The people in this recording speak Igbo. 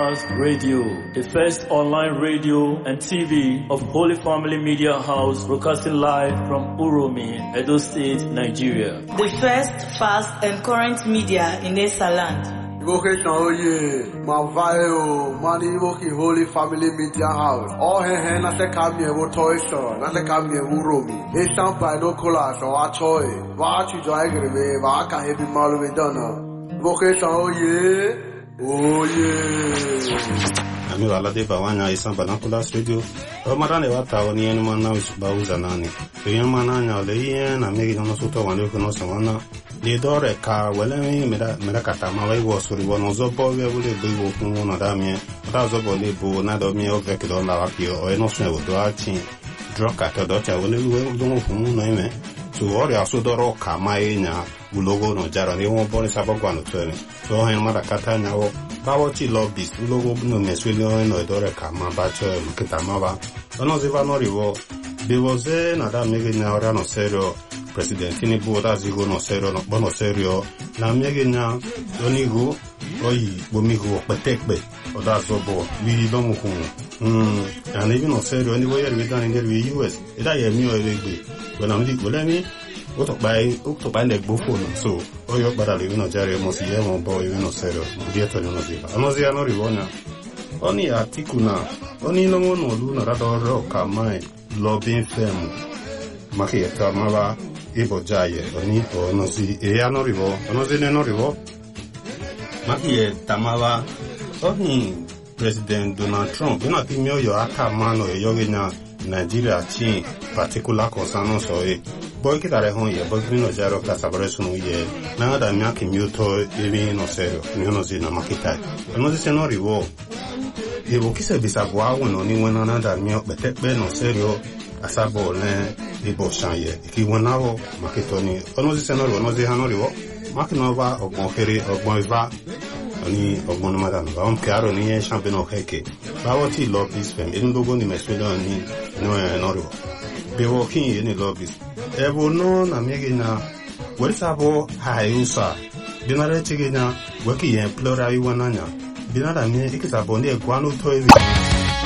Binoculars Radio, the first online radio and TV of Holy Family Media House, broadcasting live from Uromi, Edo State, Nigeria. The first, fast, and current media in Esaland. Vocation oye, Mavayo, Mani Woki Holy Family Media House. All he na se kamye wo toy show, na se kamye Uromi. Asian Binoculars or Achoy. Va chu jo agreme, va ka hebi malu me dona. Vocation oye, oye. Ami wala de bawanya Asian Binoculars Radio. O marane wata woni enu mana bauza nani. So yen mana nya le yen na megi no soto wande ko no samana. Le dore ka wala mi mera kata ma wai wo suri wono zo bo we wule bo ku no da mi ta zo bo le bo na do mi o ve ke do la wa ki o eno se wo do a chi drop ka to do cha wole we do mo fu no ime so ori aso do ro ka ma enya ulogo no jara ni won bo ni sabo gwa no tere so hen ma da kata nya wo ba wo chi lobbies ulogo no me so no dore ka ma ba cho kita ma ba ono ze va no rivo bevoze na da mege nya ora no serio President ni boda zigo no serio na mege nya donigo oyi bomigo petekbe oda zobo bi do mu kun and even no serio ni boyer we dan in the US ida ye mi o egbe when am di golemi o to buy le gbofo no so oyo bada le no jare mo si ye mo boy no serio di to no ziba anozi no rivona oni atikuna oni no no lu na radoro ka mai lobbying firm makieta mava ibo jaye oni onozi onozi no rivo makieta mava oni President Donald Trump ina timio yo aka mano e yogina Nigeria chi particular concern so e boy kitare hon ye boy no jaro ka sabreso no ye na da mi akimioto ebi no serio mi no zina makita onozi se no rivo Evo kise bisabwa wono ni wona na da mi opetekbe no serio asabo le ibo shanye ki wona wo maketoni onozi senori onozi hanori wo makinova ogbon fere ogbon iva oni ogbon madam ba on karo ni champion okeke ba woti lobbies fem in logo ni mespedo ni no enori be working in lobbies evo no na megina wesabo hayusa binare chigina weki en plura iwananya binara ni ikisabo ni egwanu toizi